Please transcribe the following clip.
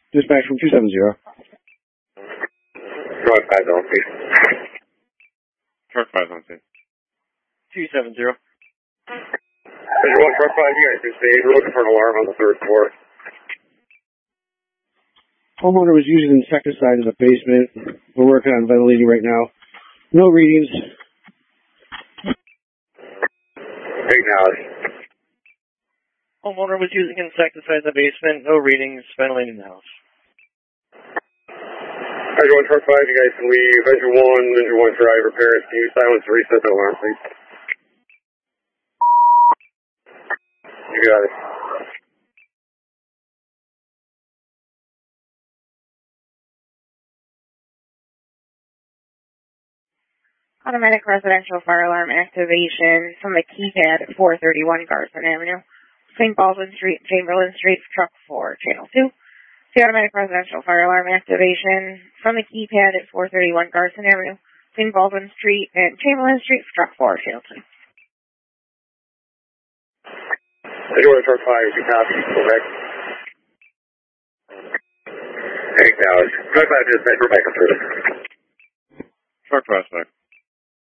Dispatch from 270. Truck 5 zone, please. Truck 5 on scene. 270. Visual 1, truck 5, you guys can see. We're looking for an alarm on the 3rd floor. Homeowner was using insecticide in the basement. We're working on ventilating right now. No readings. Acknowledge. Homeowner was using insecticide in the basement. No readings. Ventilating the house. Visual 1, truck 5, you guys can leave. Visual 1 driver, Paris, can you silence and reset the alarm, please? You got it. Automatic residential fire alarm activation from the keypad at 431 Garson Avenue, St. Baldwin Street, Chamberlain Street, truck 4, channel 2. The automatic residential fire alarm activation from the keypad at 431 Garson Avenue, St. Baldwin Street, and Chamberlain Street, truck 4, channel 2. Visual truck 5, you copy. Go back. Acknowledge. Truck 5 dispatch, we're back up through. Truck 5 back.